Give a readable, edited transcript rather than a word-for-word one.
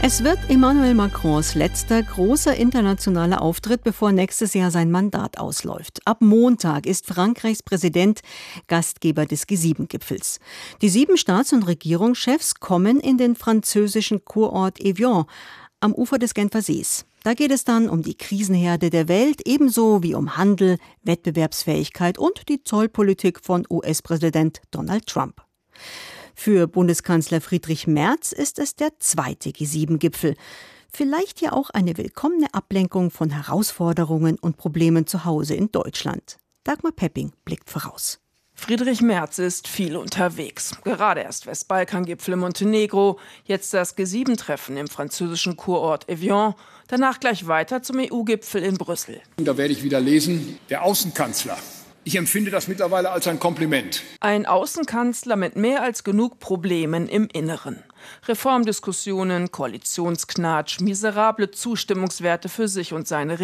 Es wird Emmanuel Macrons letzter großer internationaler Auftritt, bevor nächstes Jahr sein Mandat ausläuft. Ab Montag ist Frankreichs Präsident Gastgeber des G7-Gipfels. Die 7 Staats- und Regierungschefs kommen in den französischen Kurort Evian am Ufer des Genfer Sees. Da geht es dann um die Krisenherde der Welt, ebenso wie um Handel, Wettbewerbsfähigkeit und die Zollpolitik von US-Präsident Donald Trump. Für Bundeskanzler Friedrich Merz ist es der zweite G7-Gipfel. Vielleicht ja auch eine willkommene Ablenkung von Herausforderungen und Problemen zu Hause in Deutschland. Dagmar Pepping blickt voraus. Friedrich Merz ist viel unterwegs. Gerade erst Westbalkan-Gipfel in Montenegro, jetzt das G7-Treffen im französischen Kurort Evian, danach gleich weiter zum EU-Gipfel in Brüssel. Da werde ich wieder lesen, der Außenkanzler. Ich empfinde das mittlerweile als ein Kompliment. Ein Außenkanzler mit mehr als genug Problemen im Inneren. Reformdiskussionen, Koalitionsknatsch, miserable Zustimmungswerte für sich und seine